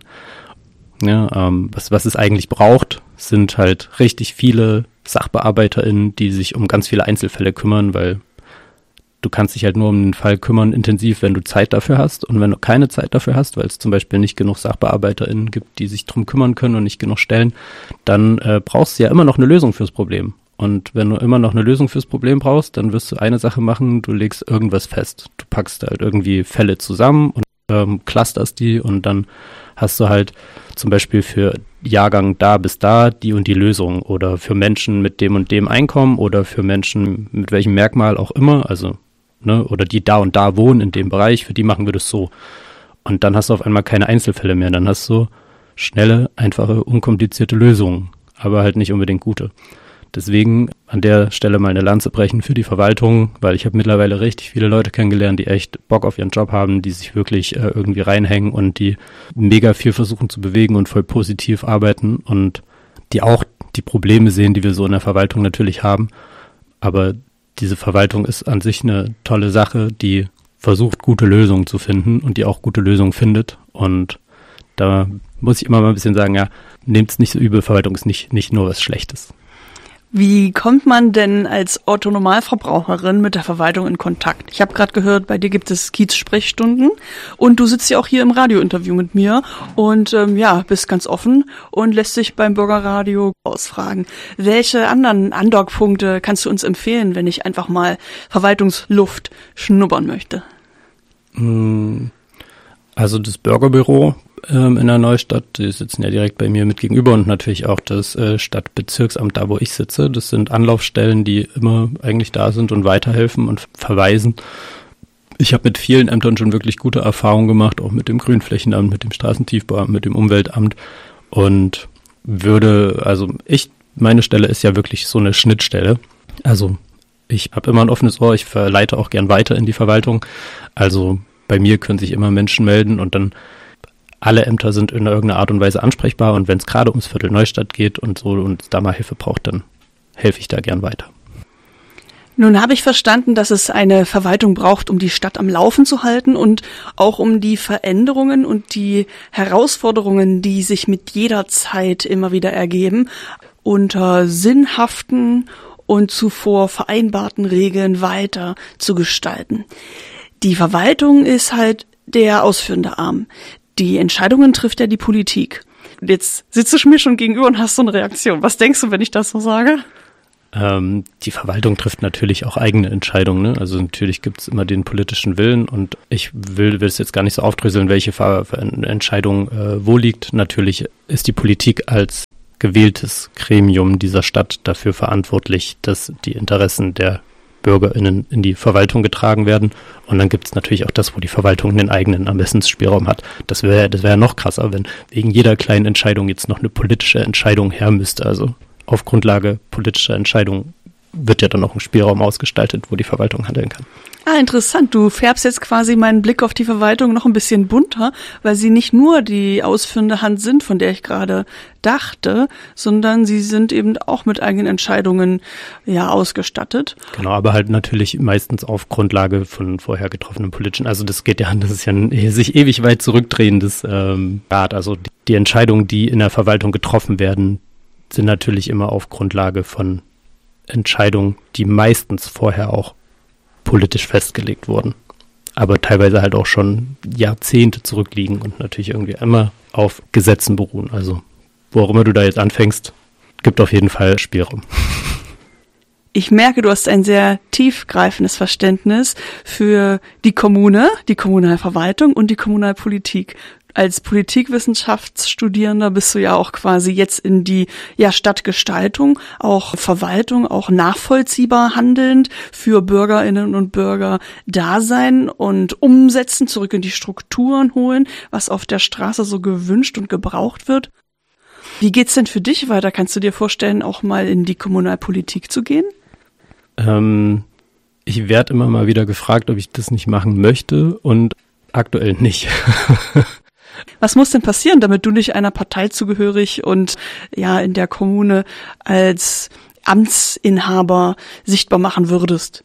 Ja, was es eigentlich braucht, sind halt richtig viele SachbearbeiterInnen, die sich um ganz viele Einzelfälle kümmern, weil du kannst dich halt nur um den Fall kümmern intensiv, wenn du Zeit dafür hast und wenn du keine Zeit dafür hast, weil es zum Beispiel nicht genug SachbearbeiterInnen gibt, die sich drum kümmern können und nicht genug Stellen, dann brauchst du ja immer noch eine Lösung fürs Problem. Und wenn du immer noch eine Lösung fürs Problem brauchst, dann wirst du eine Sache machen, du legst irgendwas fest. Du packst halt irgendwie Fälle zusammen und clusterst die und dann hast du halt zum Beispiel für Jahrgang da bis da die und die Lösung oder für Menschen mit dem und dem Einkommen oder für Menschen mit welchem Merkmal auch immer, also oder die da und da wohnen in dem Bereich, für die machen wir das so. Und dann hast du auf einmal keine Einzelfälle mehr, dann hast du schnelle, einfache, unkomplizierte Lösungen, aber halt nicht unbedingt gute. Deswegen an der Stelle mal eine Lanze brechen für die Verwaltung, weil ich habe mittlerweile richtig viele Leute kennengelernt, die echt Bock auf ihren Job haben, die sich wirklich irgendwie reinhängen und die mega viel versuchen zu bewegen und voll positiv arbeiten und die auch die Probleme sehen, die wir so in der Verwaltung natürlich haben. Aber diese Verwaltung ist an sich eine tolle Sache, die versucht, gute Lösungen zu finden und die auch gute Lösungen findet. Und da muss ich immer mal ein bisschen sagen, ja, nehmt es nicht so übel, Verwaltung ist nicht nur was Schlechtes. Wie kommt man denn als Otto-Normalverbraucherin mit der Verwaltung in Kontakt? Ich habe gerade gehört, bei dir gibt es Kiez-Sprechstunden und du sitzt ja auch hier im Radiointerview mit mir und bist ganz offen und lässt dich beim Bürgerradio ausfragen. Welche anderen Andockpunkte kannst du uns empfehlen, wenn ich einfach mal Verwaltungsluft schnuppern möchte? Also das Bürgerbüro in der Neustadt, die sitzen ja direkt bei mir mit gegenüber und natürlich auch das Stadtbezirksamt, da wo ich sitze. Das sind Anlaufstellen, die immer eigentlich da sind und weiterhelfen und verweisen. Ich habe mit vielen Ämtern schon wirklich gute Erfahrungen gemacht, auch mit dem Grünflächenamt, mit dem Straßentiefbauamt, mit dem Umweltamt und meine Stelle ist ja wirklich so eine Schnittstelle. Also ich habe immer ein offenes Ohr, ich verleite auch gern weiter in die Verwaltung. Also bei mir können sich immer Menschen melden und dann alle Ämter sind in irgendeiner Art und Weise ansprechbar und wenn es gerade ums Viertel Neustadt geht und so und es da mal Hilfe braucht, dann helfe ich da gern weiter. Nun habe ich verstanden, dass es eine Verwaltung braucht, um die Stadt am Laufen zu halten und auch um die Veränderungen und die Herausforderungen, die sich mit jeder Zeit immer wieder ergeben, unter sinnhaften und zuvor vereinbarten Regeln weiter zu gestalten. Die Verwaltung ist halt der ausführende Arm. Die Entscheidungen trifft ja die Politik. Jetzt sitzt du mir schon gegenüber und hast so eine Reaktion. Was denkst du, wenn ich das so sage? Die Verwaltung trifft natürlich auch eigene Entscheidungen, ne? Also natürlich gibt's immer den politischen Willen und ich will es jetzt gar nicht so aufdröseln, welche Entscheidung wo liegt. Natürlich ist die Politik als gewähltes Gremium dieser Stadt dafür verantwortlich, dass die Interessen der BürgerInnen in die Verwaltung getragen werden. Und dann gibt es natürlich auch das, wo die Verwaltung den eigenen Ermessensspielraum hat. Das wäre noch krasser, wenn wegen jeder kleinen Entscheidung jetzt noch eine politische Entscheidung her müsste. Also auf Grundlage politischer Entscheidungen wird ja dann auch ein Spielraum ausgestaltet, wo die Verwaltung handeln kann. Ah, interessant. Du färbst jetzt quasi meinen Blick auf die Verwaltung noch ein bisschen bunter, weil sie nicht nur die ausführende Hand sind, von der ich gerade dachte, sondern sie sind eben auch mit eigenen Entscheidungen ausgestattet. Genau, aber halt natürlich meistens auf Grundlage von vorher getroffenen politischen. Also das ist ja ein sich ewig weit zurückdrehendes Rad. Also die Entscheidungen, die in der Verwaltung getroffen werden, sind natürlich immer auf Grundlage von Entscheidungen, die meistens vorher auch politisch festgelegt wurden, aber teilweise halt auch schon Jahrzehnte zurückliegen und natürlich irgendwie immer auf Gesetzen beruhen. Also wo auch immer du da jetzt anfängst, gibt auf jeden Fall Spielraum. Ich merke, du hast ein sehr tiefgreifendes Verständnis für die Kommune, die Kommunalverwaltung und die Kommunalpolitik. Als Politikwissenschaftsstudierender bist du ja auch quasi jetzt in die Stadtgestaltung, auch Verwaltung, auch nachvollziehbar handelnd für Bürgerinnen und Bürger da sein und umsetzen, zurück in die Strukturen holen, was auf der Straße so gewünscht und gebraucht wird. Wie geht's denn für dich weiter? Kannst du dir vorstellen, auch mal in die Kommunalpolitik zu gehen? Ich werde immer mal wieder gefragt, ob ich das nicht machen möchte und aktuell nicht. Was muss denn passieren, damit du nicht einer Partei zugehörig und in der Kommune als Amtsinhaber sichtbar machen würdest?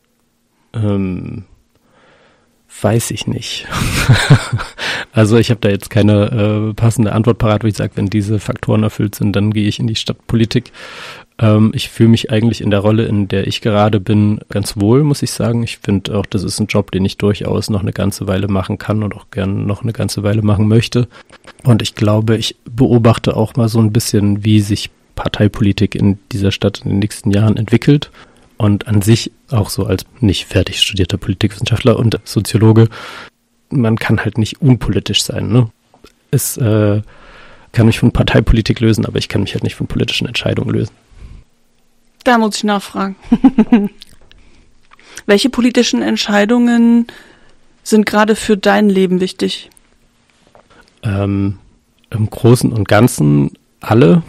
Weiß ich nicht. Also ich habe da jetzt keine passende Antwort parat, wo ich sage, wenn diese Faktoren erfüllt sind, dann gehe ich in die Stadtpolitik. Ich fühle mich eigentlich in der Rolle, in der ich gerade bin, ganz wohl, muss ich sagen. Ich finde auch, das ist ein Job, den ich durchaus noch eine ganze Weile machen kann und auch gerne noch eine ganze Weile machen möchte. Und ich glaube, ich beobachte auch mal so ein bisschen, wie sich Parteipolitik in dieser Stadt in den nächsten Jahren entwickelt. Und an sich auch so als nicht fertig studierter Politikwissenschaftler und Soziologe, man kann halt nicht unpolitisch sein, ne? Es kann mich von Parteipolitik lösen, aber ich kann mich halt nicht von politischen Entscheidungen lösen. Da muss ich nachfragen. Welche politischen Entscheidungen sind gerade für dein Leben wichtig? Im Großen und Ganzen alle.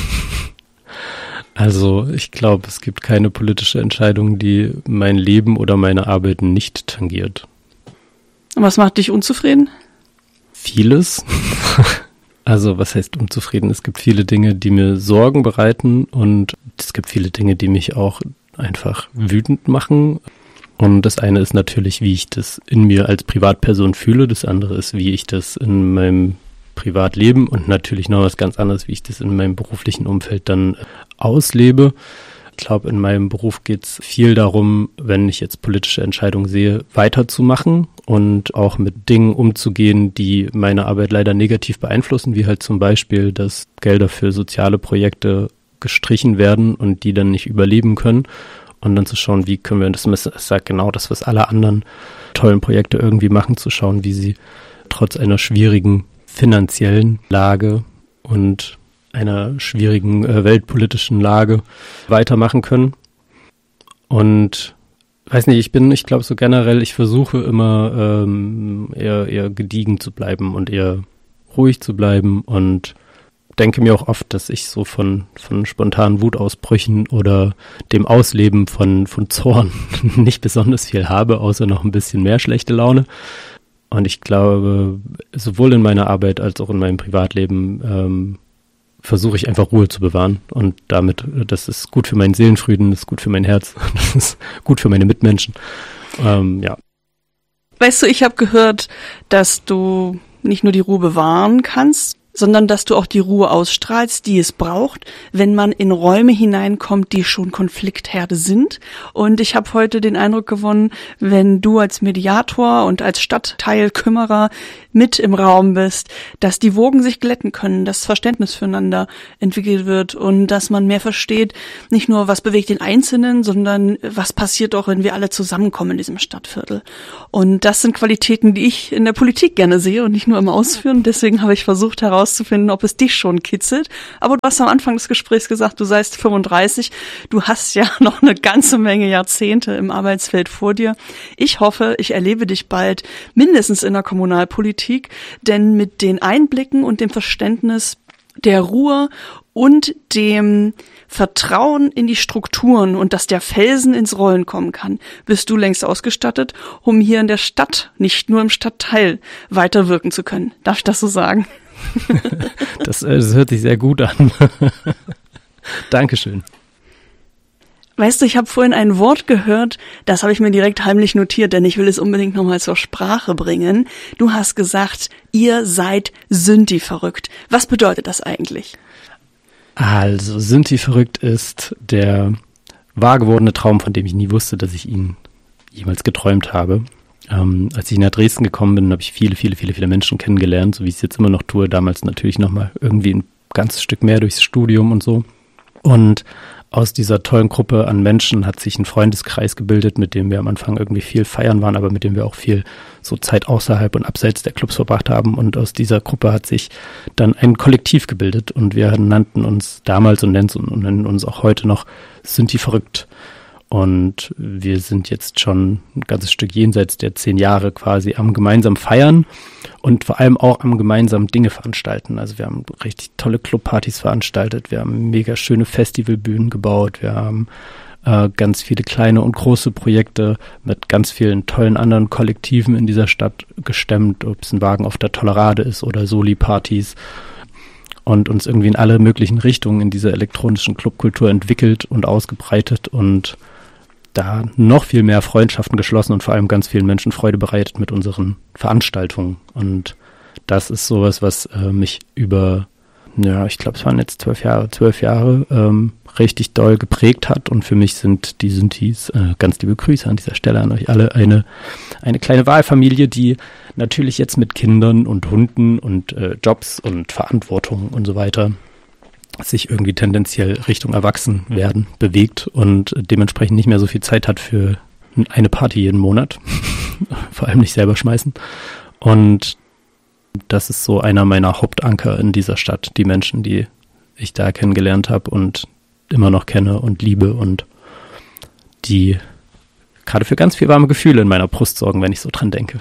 Also ich glaube, es gibt keine politische Entscheidung, die mein Leben oder meine Arbeit nicht tangiert. Und was macht dich unzufrieden? Vieles. Also was heißt unzufrieden? Es gibt viele Dinge, die mir Sorgen bereiten und es gibt viele Dinge, die mich auch einfach wütend machen. Und das eine ist natürlich, wie ich das in mir als Privatperson fühle. Das andere ist, wie ich das in meinem Privatleben und natürlich noch was ganz anderes, wie ich das in meinem beruflichen Umfeld dann auslebe. Ich glaube, in meinem Beruf geht es viel darum, wenn ich jetzt politische Entscheidungen sehe, weiterzumachen und auch mit Dingen umzugehen, die meine Arbeit leider negativ beeinflussen, wie halt zum Beispiel, dass Gelder für soziale Projekte gestrichen werden und die dann nicht überleben können. Und dann zu schauen, wie können wir, das ist halt genau das, was alle anderen tollen Projekte irgendwie machen, zu schauen, wie sie trotz einer schwierigen finanziellen Lage und einer schwierigen weltpolitischen Lage weitermachen können. Und weiß nicht, ich glaube so generell, ich versuche immer eher gediegen zu bleiben und eher ruhig zu bleiben und denke mir auch oft, dass ich so von spontanen Wutausbrüchen oder dem Ausleben von Zorn nicht besonders viel habe, außer noch ein bisschen mehr schlechte Laune. Und ich glaube, sowohl in meiner Arbeit als auch in meinem Privatleben versuche ich einfach Ruhe zu bewahren. Und damit, das ist gut für meinen Seelenfrieden, das ist gut für mein Herz, das ist gut für meine Mitmenschen. Ja. Weißt du, ich habe gehört, dass du nicht nur die Ruhe bewahren kannst, sondern dass du auch die Ruhe ausstrahlst, die es braucht, wenn man in Räume hineinkommt, die schon Konfliktherde sind. Und ich habe heute den Eindruck gewonnen, wenn du als Mediator und als Stadtteilkümmerer mit im Raum bist, dass die Wogen sich glätten können, dass Verständnis füreinander entwickelt wird und dass man mehr versteht, nicht nur was bewegt den Einzelnen, sondern was passiert auch, wenn wir alle zusammenkommen in diesem Stadtviertel. Und das sind Qualitäten, die ich in der Politik gerne sehe und nicht nur im Ausführen. Deswegen habe ich versucht herauszufinden, ob es dich schon kitzelt. Aber du hast am Anfang des Gesprächs gesagt, du seist 35. Du hast ja noch eine ganze Menge Jahrzehnte im Arbeitsfeld vor dir. Ich hoffe, ich erlebe dich bald mindestens in der Kommunalpolitik, denn mit den Einblicken und dem Verständnis der Ruhe und dem Vertrauen in die Strukturen und dass der Felsen ins Rollen kommen kann, bist du längst ausgestattet, um hier in der Stadt, nicht nur im Stadtteil, weiterwirken zu können. Darf ich das so sagen? Das hört sich sehr gut an. Dankeschön. Weißt du, ich habe vorhin ein Wort gehört, das habe ich mir direkt heimlich notiert, denn ich will es unbedingt nochmal zur Sprache bringen. Du hast gesagt, ihr seid Synthi-verrückt. Was bedeutet das eigentlich? Also, Synthi-verrückt ist der wahr gewordene Traum, von dem ich nie wusste, dass ich ihn jemals geträumt habe. Als ich nach Dresden gekommen bin, habe ich viele Menschen kennengelernt, so wie ich es jetzt immer noch tue. Damals natürlich nochmal irgendwie ein ganzes Stück mehr durchs Studium und so. Und aus dieser tollen Gruppe an Menschen hat sich ein Freundeskreis gebildet, mit dem wir am Anfang irgendwie viel feiern waren, aber mit dem wir auch viel so Zeit außerhalb und abseits der Clubs verbracht haben. Und aus dieser Gruppe hat sich dann ein Kollektiv gebildet und wir nannten uns damals und nennen uns auch heute noch Synthi-verrückt. Und wir sind jetzt schon ein ganzes Stück jenseits der 10 Jahre quasi am gemeinsam feiern und vor allem auch am gemeinsam Dinge veranstalten. Also wir haben richtig tolle Clubpartys veranstaltet, wir haben mega schöne Festivalbühnen gebaut, wir haben ganz viele kleine und große Projekte mit ganz vielen tollen anderen Kollektiven in dieser Stadt gestemmt, ob es ein Wagen auf der Tollerade ist oder Soli-Partys. Und uns irgendwie in alle möglichen Richtungen in dieser elektronischen Clubkultur entwickelt und ausgebreitet und da noch viel mehr Freundschaften geschlossen und vor allem ganz vielen Menschen Freude bereitet mit unseren Veranstaltungen. Und das ist sowas, was mich über, ich glaube, es waren jetzt 12 Jahre richtig doll geprägt hat. Und für mich sind die Synthis, ganz liebe Grüße an dieser Stelle an euch alle, eine kleine Wahlfamilie, die natürlich jetzt mit Kindern und Hunden und Jobs und Verantwortung und so weiter sich irgendwie tendenziell Richtung Erwachsenwerden bewegt und dementsprechend nicht mehr so viel Zeit hat für eine Party jeden Monat. Vor allem nicht selber schmeißen. Und das ist so einer meiner Hauptanker in dieser Stadt. Die Menschen, die ich da kennengelernt habe und immer noch kenne und liebe und die gerade für ganz viel warme Gefühle in meiner Brust sorgen, wenn ich so dran denke.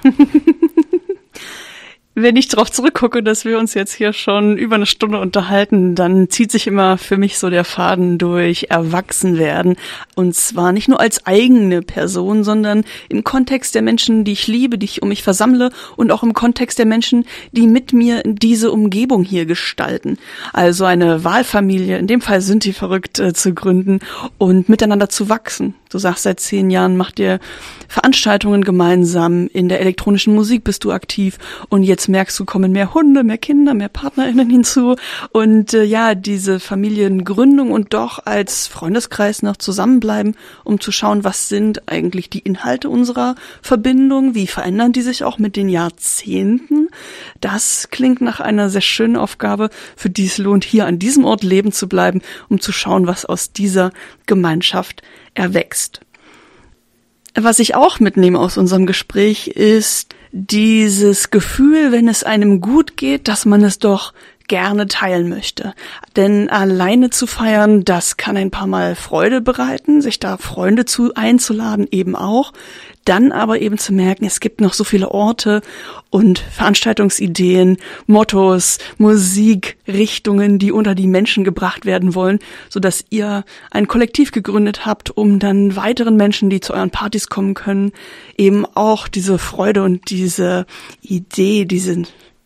Wenn ich darauf zurückgucke, dass wir uns jetzt hier schon über eine Stunde unterhalten, dann zieht sich immer für mich so der Faden durch Erwachsenwerden. Und zwar nicht nur als eigene Person, sondern im Kontext der Menschen, die ich liebe, die ich um mich versammle und auch im Kontext der Menschen, die mit mir diese Umgebung hier gestalten. Also eine Wahlfamilie, in dem Fall Synthi-verrückt, zu gründen und miteinander zu wachsen. Du sagst, seit 10 Jahren macht ihr Veranstaltungen gemeinsam, in der elektronischen Musik bist du aktiv und jetzt merkst du, kommen mehr Hunde, mehr Kinder, mehr PartnerInnen hinzu und diese Familiengründung und doch als Freundeskreis noch zusammenbleiben, um zu schauen, was sind eigentlich die Inhalte unserer Verbindung, wie verändern die sich auch mit den Jahrzehnten. Das klingt nach einer sehr schönen Aufgabe, für die es lohnt, hier an diesem Ort leben zu bleiben, um zu schauen, was aus dieser Gemeinschaft erwächst. Was ich auch mitnehme aus unserem Gespräch ist dieses Gefühl, wenn es einem gut geht, dass man es doch gerne teilen möchte. Denn alleine zu feiern, das kann ein paar Mal Freude bereiten, sich da Freunde einzuladen eben auch. Dann aber eben zu merken, es gibt noch so viele Orte und Veranstaltungsideen, Mottos, Musik, Richtungen, die unter die Menschen gebracht werden wollen, sodass ihr ein Kollektiv gegründet habt, um dann weiteren Menschen, die zu euren Partys kommen können, eben auch diese Freude und diese Idee,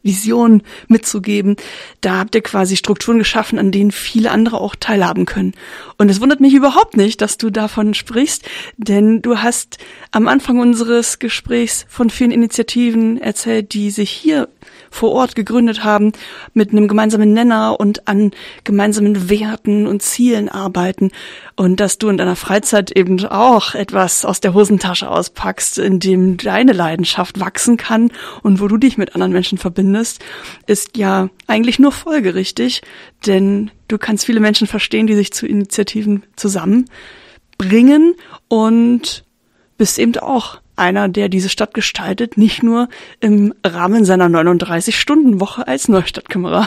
Vision mitzugeben. Da habt ihr quasi Strukturen geschaffen, an denen viele andere auch teilhaben können. Und es wundert mich überhaupt nicht, dass du davon sprichst, denn du hast am Anfang unseres Gesprächs von vielen Initiativen erzählt, die sich hier vor Ort gegründet haben, mit einem gemeinsamen Nenner und an gemeinsamen Werten und Zielen arbeiten. Und dass du in deiner Freizeit eben auch etwas aus der Hosentasche auspackst, in dem deine Leidenschaft wachsen kann und wo du dich mit anderen Menschen verbindest, ist ja eigentlich nur folgerichtig, denn du kannst viele Menschen verstehen, die sich zu Initiativen zusammenbringen und bist eben auch einer, der diese Stadt gestaltet, nicht nur im Rahmen seiner 39-Stunden-Woche als Neustadtkämmerer.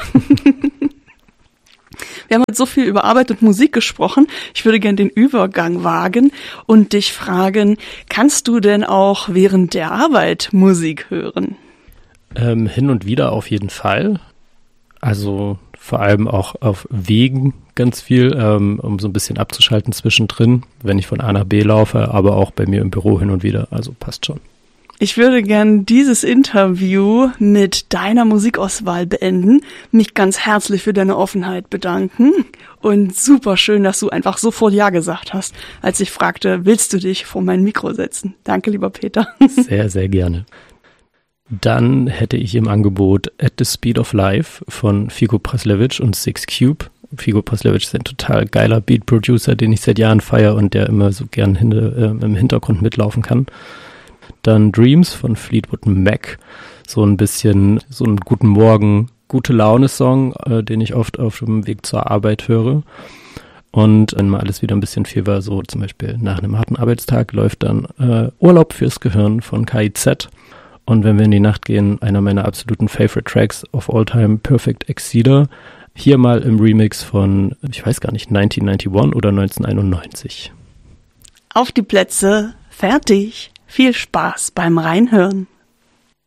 Wir haben heute so viel über Arbeit und Musik gesprochen. Ich würde gerne den Übergang wagen und dich fragen, kannst du denn auch während der Arbeit Musik hören? Hin und wieder auf jeden Fall. Also vor allem auch auf Wegen ganz viel, um so ein bisschen abzuschalten zwischendrin, wenn ich von A nach B laufe, aber auch bei mir im Büro hin und wieder. Also passt schon. Ich würde gern dieses Interview mit deiner Musikauswahl beenden, mich ganz herzlich für deine Offenheit bedanken und super schön, dass du einfach sofort Ja gesagt hast, als ich fragte, willst du dich vor mein Mikro setzen? Danke, lieber Peter. Sehr, sehr gerne. Dann hätte ich im Angebot At the Speed of Life von Figo Praslevic und Six Cube. Figo Praslevic ist ein total geiler Beat-Producer, den ich seit Jahren feiere und der immer so gern im Hintergrund mitlaufen kann. Dann Dreams von Fleetwood Mac, so ein bisschen so einen guten Morgen, gute Laune-Song, den ich oft auf dem Weg zur Arbeit höre. Und wenn mal alles wieder ein bisschen viel war, so zum Beispiel nach einem harten Arbeitstag, läuft dann Urlaub fürs Gehirn von KIZ. Und wenn wir in die Nacht gehen, einer meiner absoluten Favorite Tracks of all time, Perfect Exceeder. Hier mal im Remix von, ich weiß gar nicht, 1991 oder 1991. Auf die Plätze, fertig. Viel Spaß beim Reinhören.